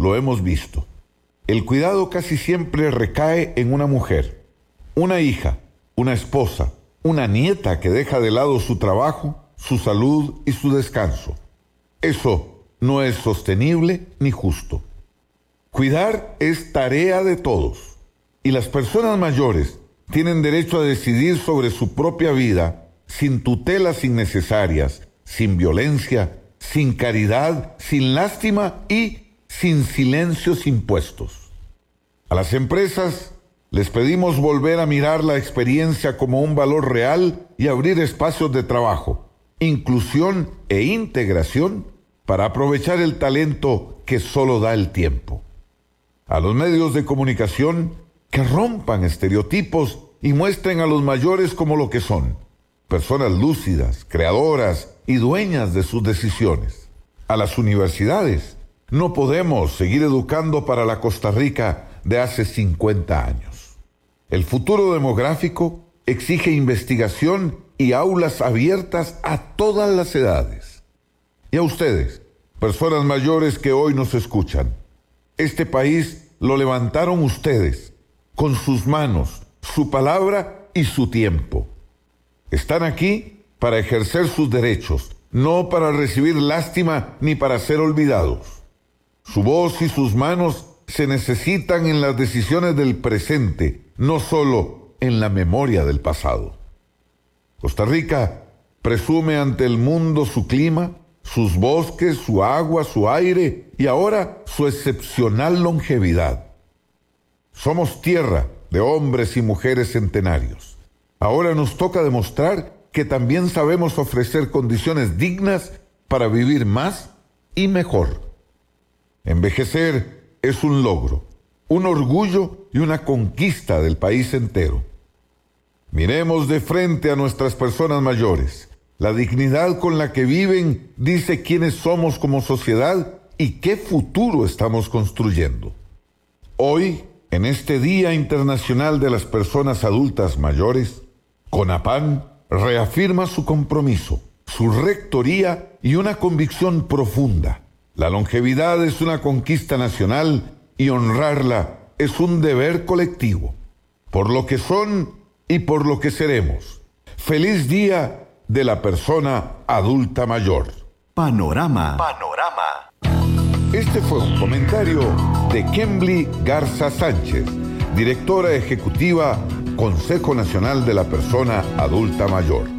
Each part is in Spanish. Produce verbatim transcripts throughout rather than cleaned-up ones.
lo hemos visto. El cuidado casi siempre recae en una mujer, una hija, una esposa, una nieta que deja de lado su trabajo, su salud y su descanso. Eso no es sostenible ni justo. Cuidar es tarea de todos, y las personas mayores tienen derecho a decidir sobre su propia vida sin tutelas innecesarias, sin violencia, sin caridad, sin lástima y sin silencios impuestos. A las empresas les pedimos volver a mirar la experiencia como un valor real y abrir espacios de trabajo, inclusión e integración para aprovechar el talento que solo da el tiempo. A los medios de comunicación que rompan estereotipos y muestren a los mayores como lo que son, personas lúcidas, creadoras y dueñas de sus decisiones. A las universidades, no podemos seguir educando para la Costa Rica de hace cincuenta años. El futuro demográfico exige investigación y aulas abiertas a todas las edades. Y a ustedes, personas mayores que hoy nos escuchan, este país lo levantaron ustedes, con sus manos, su palabra y su tiempo. Están aquí para ejercer sus derechos, no para recibir lástima ni para ser olvidados. Su voz y sus manos se necesitan en las decisiones del presente, no solo en la memoria del pasado. Costa Rica presume ante el mundo su clima, sus bosques, su agua, su aire y ahora su excepcional longevidad. Somos tierra de hombres y mujeres centenarios. Ahora nos toca demostrar que también sabemos ofrecer condiciones dignas para vivir más y mejor. Envejecer es un logro, un orgullo y una conquista del país entero. Miremos de frente a nuestras personas mayores. La dignidad con la que viven dice quiénes somos como sociedad y qué futuro estamos construyendo. Hoy, en este Día Internacional de las Personas Adultas Mayores, CONAPAN reafirma su compromiso, su rectoría y una convicción profunda. La longevidad es una conquista nacional y honrarla es un deber colectivo. Por lo que son y por lo que seremos. Feliz Día de la Persona Adulta Mayor. Panorama. Panorama. Este fue un comentario de Kembly Garza Sánchez, directora ejecutiva, Consejo Nacional de la Persona Adulta Mayor.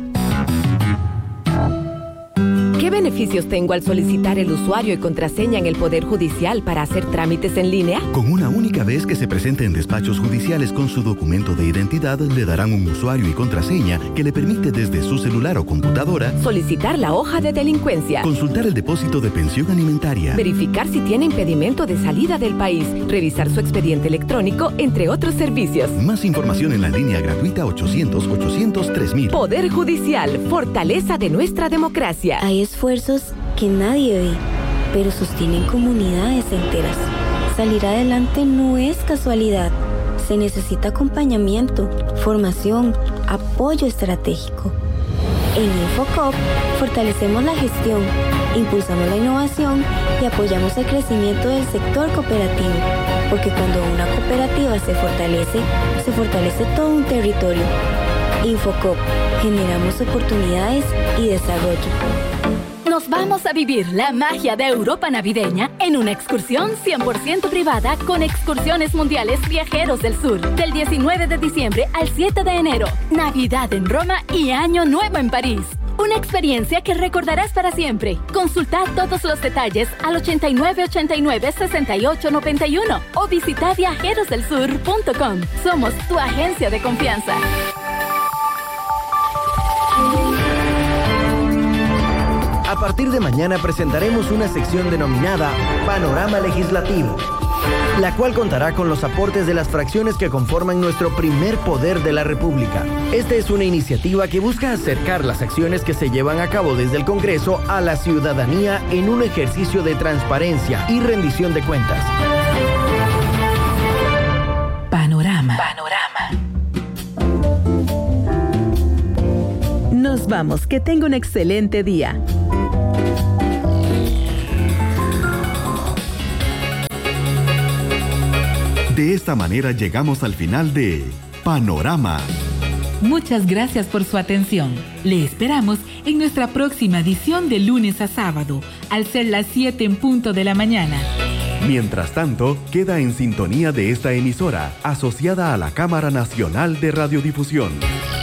¿Qué beneficios tengo al solicitar el usuario y contraseña en el Poder Judicial para hacer trámites en línea? Con una única vez que se presente en despachos judiciales con su documento de identidad, le darán un usuario y contraseña que le permite desde su celular o computadora solicitar la hoja de delincuencia, consultar el depósito de pensión alimentaria, verificar si tiene impedimento de salida del país, revisar su expediente electrónico, entre otros servicios. Más información en la línea gratuita ochocientos, ochocientos, tres mil. Poder Judicial, fortaleza de nuestra democracia. Hay esfuerzos que nadie ve, pero sostienen comunidades enteras. Salir adelante no es casualidad. Se necesita acompañamiento, formación, apoyo estratégico. En Infocop fortalecemos la gestión, impulsamos la innovación y apoyamos el crecimiento del sector cooperativo. Porque cuando una cooperativa se fortalece, se fortalece todo un territorio. Infocop, generamos oportunidades y desarrollo. Nos vamos a vivir la magia de Europa navideña en una excursión cien por ciento privada con Excursiones Mundiales Viajeros del Sur, del diecinueve de diciembre al siete de enero. Navidad en Roma y Año Nuevo en París. Una experiencia que recordarás para siempre. Consulta todos los detalles al ochenta y nueve ochenta y nueve, sesenta y ocho noventa y uno o visita viajeros del sur punto com. Somos tu agencia de confianza. A partir de mañana presentaremos una sección denominada Panorama Legislativo, la cual contará con los aportes de las fracciones que conforman nuestro primer poder de la República. Esta es una iniciativa que busca acercar las acciones que se llevan a cabo desde el Congreso a la ciudadanía en un ejercicio de transparencia y rendición de cuentas. Panorama. Panorama. Nos vamos, que tenga un excelente día. De esta manera llegamos al final de Panorama. Muchas gracias por su atención. Le esperamos en nuestra próxima edición de lunes a sábado, al ser las siete en punto de la mañana. Mientras tanto, queda en sintonía de esta emisora, asociada a la Cámara Nacional de Radiodifusión.